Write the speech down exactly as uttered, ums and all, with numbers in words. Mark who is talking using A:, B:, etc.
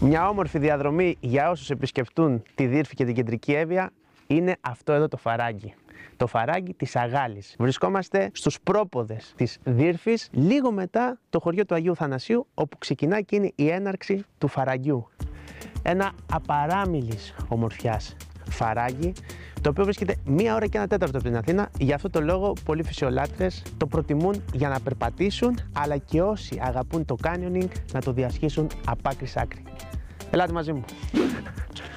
A: Μια όμορφη διαδρομή για όσους επισκεφτούν τη Δύρφη και την Κεντρική Εύβοια είναι αυτό εδώ το φαράγγι. Το φαράγγι της Αγάλης. Βρισκόμαστε στους πρόποδες της Δύρφης, λίγο μετά το χωριό του Αγίου Θανασίου, όπου ξεκινά εκείνη η έναρξη του φαραγγιού. Ένα απαράμιλης ομορφιάς φαράγγι, το οποίο βρίσκεται μία ώρα και ένα τέταρτο από την Αθήνα. Γι' αυτό το λόγο πολλοί φυσιολάτρες το προτιμούν για να περπατήσουν, αλλά και όσοι αγαπούν το κάνιονινγκ να το διασχίσουν από άκρη σ' άκρη. Ελάτε μαζί μου.